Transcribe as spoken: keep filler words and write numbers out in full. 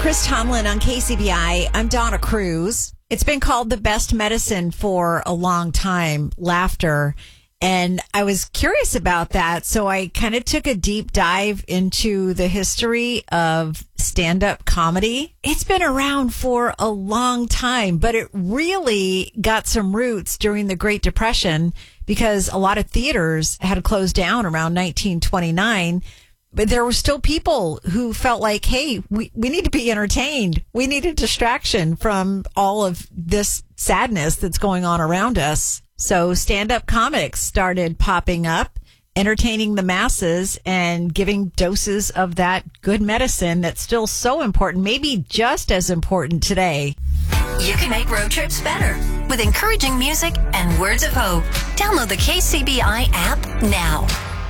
Chris Tomlin on K C B I. I'm Donna Cruz. It's been called the best medicine for a long time, laughter. And I was curious about that. So I kind of took a deep dive into the history of stand-up comedy. It's been around for a long time, but it really got some roots during the Great Depression because a lot of theaters had closed down around nineteen twenty-nine. But there were still people who felt like, hey, we, we need to be entertained. We need a distraction from all of this sadness that's going on around us. So stand-up comics started popping up, entertaining the masses and giving doses of that good medicine that's still so important, maybe just as important today. You can make road trips better with encouraging music and words of hope. Download the K C B I app now.